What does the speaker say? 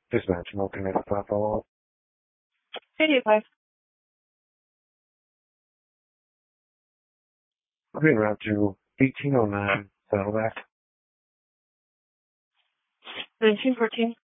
Dispatch, no connect 5 follow up. 85. Okay, route to 1809, Saddleback. 1914.